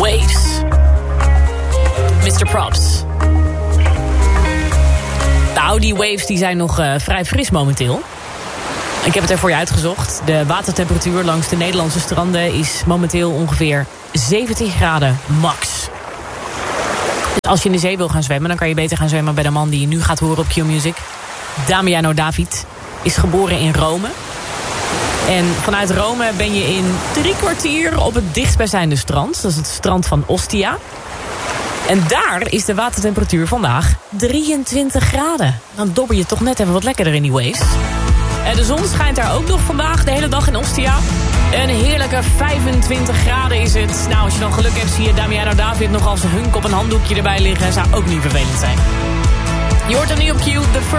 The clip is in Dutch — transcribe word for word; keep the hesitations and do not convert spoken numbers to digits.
Waves. mister Props. Nou, die waves die zijn nog uh, vrij fris momenteel. Ik heb het er voor je uitgezocht. De watertemperatuur langs de Nederlandse stranden is momenteel ongeveer zeventien graden max. Dus als je in de zee wil gaan zwemmen, dan kan je beter gaan zwemmen bij de man die je nu gaat horen op Q-Music. Damiano David is geboren in Rome. En vanuit Rome ben je in drie kwartier op het dichtstbijzijnde strand. Dat is het strand van Ostia. En daar is de watertemperatuur vandaag drieëntwintig graden. Dan dobber je toch net even wat lekkerder in die waves. En de zon schijnt daar ook nog vandaag de hele dag in Ostia. Een heerlijke vijfentwintig graden is het. Nou, als je dan geluk hebt, zie je Damiano David nog als hunk op een handdoekje erbij liggen. Zou ook niet vervelend zijn. Je hoort er nu op Q, de first